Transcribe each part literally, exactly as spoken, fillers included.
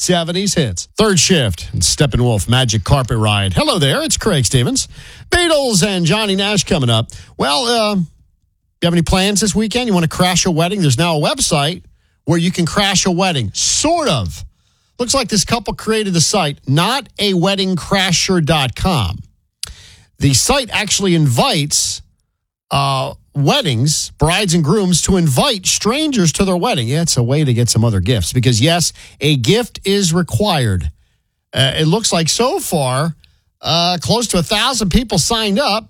seventies hits. Third shift, and Steppenwolf Magic Carpet Ride. Hello there, it's Craig Stevens. Beatles and Johnny Nash coming up. Well, uh, you have any plans this weekend? You want to crash a wedding? There's now a website where you can crash a wedding. Sort of. Looks like this couple created the site, not a wedding crasher dot com. The site actually invites uh, weddings, brides and grooms, to invite strangers to their wedding. Yeah, it's a way to get some other gifts because, yes, a gift is required. Uh, it looks like so far, uh, close to a thousand people signed up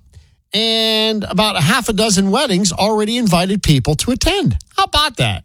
and about a half a dozen weddings already invited people to attend. How about that?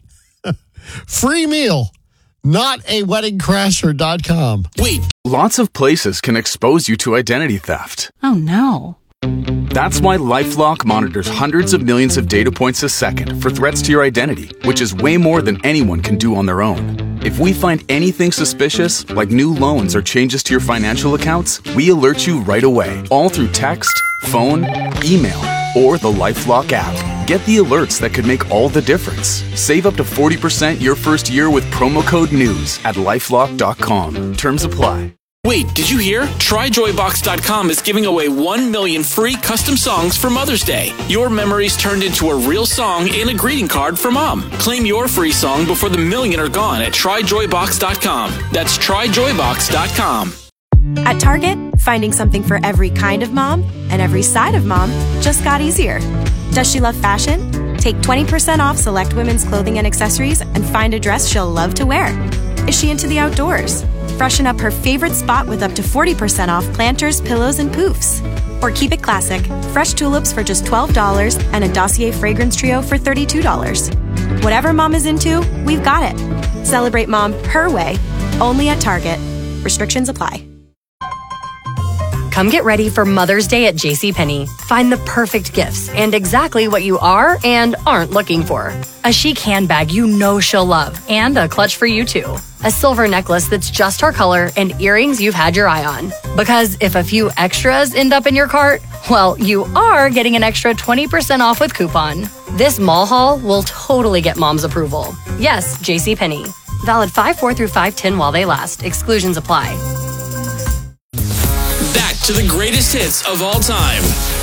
Free meal. Not a wedding crasher dot com. Wait. Lots of places can expose you to identity theft. Oh, no. That's why LifeLock monitors hundreds of millions of data points a second for threats to your identity, which is way more than anyone can do on their own. If we find anything suspicious, like new loans or changes to your financial accounts, we alert you right away, all through text, phone, email, or the LifeLock app. Get the alerts that could make all the difference. Save up to forty percent your first year with promo code NEWS at lifelock dot com. Terms apply. Wait, did you hear? Try Joy Box dot com is giving away one million free custom songs for Mother's Day. Your memories turned into a real song and a greeting card for Mom. Claim your free song before the million are gone at Try Joy Box dot com. That's Try Joy Box dot com. At Target, finding something for every kind of mom and every side of mom just got easier. Does she love fashion? Take twenty percent off select women's clothing and accessories and find a dress she'll love to wear. Is she into the outdoors? Freshen up her favorite spot with up to forty percent off planters, pillows, and poofs. Or keep it classic. Fresh tulips for just twelve dollars and a Dossier fragrance trio for thirty-two dollars. Whatever mom is into, we've got it. Celebrate mom her way, only at Target. Restrictions apply. Come get ready for Mother's Day at JCPenney. Find the perfect gifts and exactly what you are and aren't looking for. A chic handbag you know she'll love and a clutch for you too. A silver necklace that's just her color and earrings you've had your eye on. Because if a few extras end up in your cart, well, you are getting an extra twenty percent off with coupon. This mall haul will totally get mom's approval. Yes, JCPenney. Valid five four through five ten while they last. Exclusions apply. Back to the greatest hits of all time.